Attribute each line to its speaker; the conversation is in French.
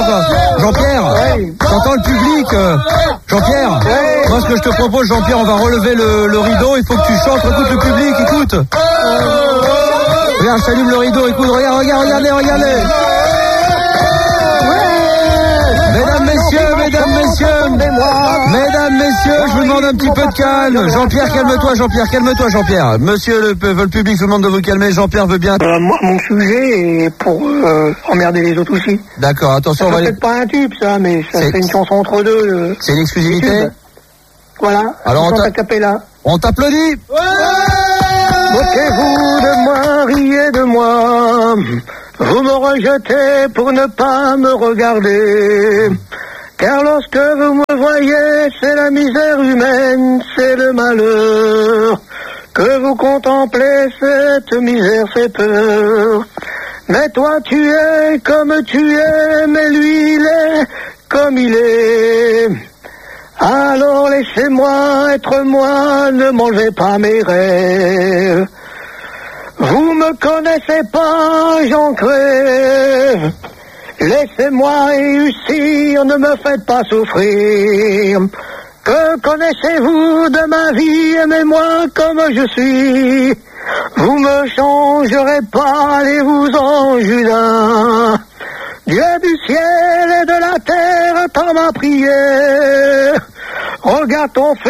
Speaker 1: Jean-Pierre, t'entends le public, Jean-Pierre, moi ce que je te propose, Jean-Pierre, on va relever le rideau, il faut que tu chantes, écoute le public, écoute. Regarde, j'allume le rideau, écoute, regardez. Mesdames, messieurs, je vous demande un petit peu de calme. Jean-Pierre, calme-toi. Monsieur le public vous demande de vous calmer. Jean-Pierre veut bien.
Speaker 2: Moi, mon sujet est pour emmerder les autres aussi.
Speaker 1: D'accord, attention, on va aller.
Speaker 2: C'est peut-être pas un tube, ça, mais ça fait une chanson entre deux.
Speaker 1: C'est une exclusivité.
Speaker 2: Voilà.
Speaker 1: Alors on t'applaudit.
Speaker 2: Moquez-vous de moi, riez de moi. Vous me rejetez pour ne pas me regarder. Car lorsque vous me voyez, c'est la misère humaine, c'est le malheur. Que vous contemplez, cette misère fait peur. Mais toi tu es comme tu es, mais lui il est comme il est. Alors laissez-moi être moi, ne m'enlevez pas mes rêves. Vous me connaissez pas, j'en crève. Laissez-moi réussir, ne me faites pas souffrir. Que connaissez-vous de ma vie, aimez-moi comme je suis. Vous me changerez pas, allez-vous-en, Judas. Dieu du ciel et de la terre, t'en ma prière. Regarde ton